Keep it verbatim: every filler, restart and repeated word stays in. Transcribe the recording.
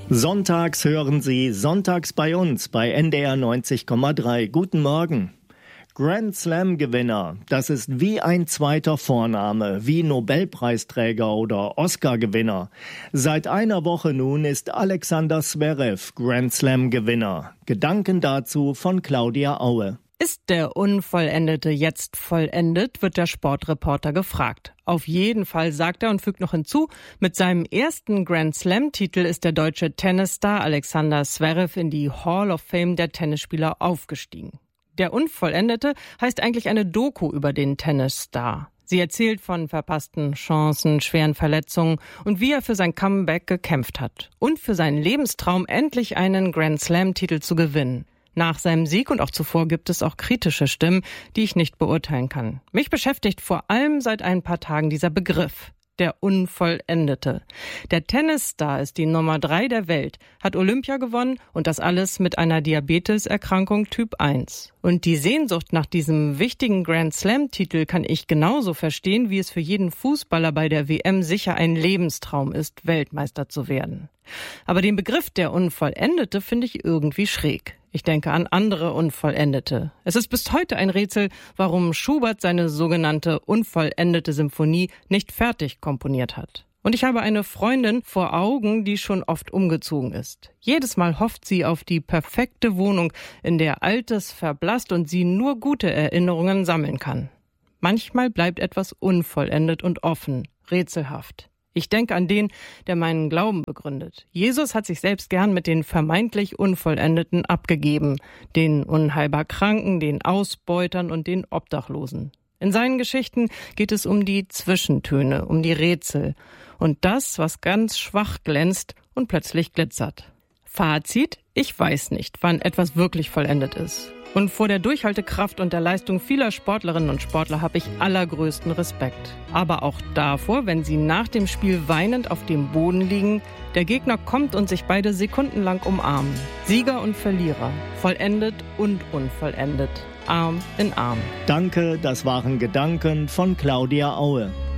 Sonntags hören Sie Sonntags bei uns bei N D R neunzig Komma drei. Guten Morgen. Grand Slam-Gewinner, das ist wie ein zweiter Vorname, wie Nobelpreisträger oder Oscar-Gewinner. Seit einer Woche nun ist Alexander Zverev Grand Slam-Gewinner. Gedanken dazu von Claudia Aue. Ist der Unvollendete jetzt vollendet, wird der Sportreporter gefragt. Auf jeden Fall, sagt er und fügt noch hinzu, mit seinem ersten Grand Slam-Titel ist der deutsche Tennisstar Alexander Zverev in die Hall of Fame der Tennisspieler aufgestiegen. Der Unvollendete heißt eigentlich eine Doku über den Tennisstar. Sie erzählt von verpassten Chancen, schweren Verletzungen und wie er für sein Comeback gekämpft hat. Und für seinen Lebenstraum, endlich einen Grand Slam-Titel zu gewinnen. Nach seinem Sieg und auch zuvor gibt es auch kritische Stimmen, die ich nicht beurteilen kann. Mich beschäftigt vor allem seit ein paar Tagen dieser Begriff, der Unvollendete. Der Tennisstar ist die Nummer drei der Welt, hat Olympia gewonnen und das alles mit einer Diabeteserkrankung Typ eins. Und die Sehnsucht nach diesem wichtigen Grand Slam-Titel kann ich genauso verstehen, wie es für jeden Fußballer bei der W M sicher ein Lebenstraum ist, Weltmeister zu werden. Aber den Begriff der Unvollendete finde ich irgendwie schräg. Ich denke an andere Unvollendete. Es ist bis heute ein Rätsel, warum Schubert seine sogenannte unvollendete Symphonie nicht fertig komponiert hat. Und ich habe eine Freundin vor Augen, die schon oft umgezogen ist. Jedes Mal hofft sie auf die perfekte Wohnung, in der Altes verblasst und sie nur gute Erinnerungen sammeln kann. Manchmal bleibt etwas unvollendet und offen, rätselhaft. Ich denke an den, der meinen Glauben begründet. Jesus hat sich selbst gern mit den vermeintlich Unvollendeten abgegeben, den unheilbar Kranken, den Ausbeutern und den Obdachlosen. In seinen Geschichten geht es um die Zwischentöne, um die Rätsel und das, was ganz schwach glänzt und plötzlich glitzert. Fazit: Ich weiß nicht, wann etwas wirklich vollendet ist. Und vor der Durchhaltekraft und der Leistung vieler Sportlerinnen und Sportler habe ich allergrößten Respekt. Aber auch davor, wenn sie nach dem Spiel weinend auf dem Boden liegen, der Gegner kommt und sich beide sekundenlang umarmen. Sieger und Verlierer, vollendet und unvollendet, Arm in Arm. Danke, das waren Gedanken von Claudia Aue.